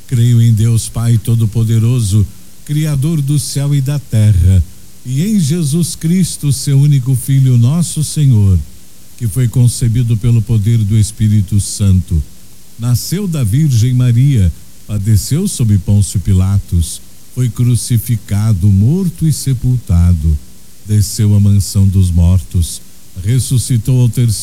Creio em Deus Pai Todo-Poderoso, Criador do céu e da terra, e em Jesus Cristo, seu único Filho, nosso Senhor, que foi concebido pelo poder do Espírito Santo, nasceu da Virgem Maria, padeceu sob Pôncio Pilatos, foi crucificado, morto e sepultado, desceu à mansão dos mortos, ressuscitou ao terceiro